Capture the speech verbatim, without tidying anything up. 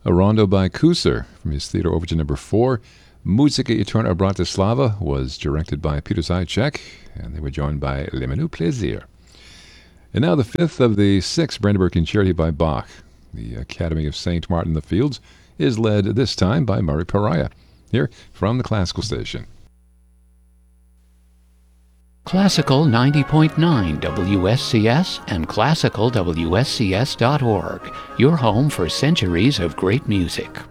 A rondo by Kusser from his theater overture number four. Musica Eterna Bratislava was directed by Peter Zajcek, and they were joined by Le Menu Plaisir. And now the fifth of the six Brandenburg Concerti by Bach. The Academy of Saint Martin in the Fields is led this time by Murray Pariah, here from the Classical Station. Classical ninety point nine W S C S and classical W S C S dot org, your home for centuries of great music.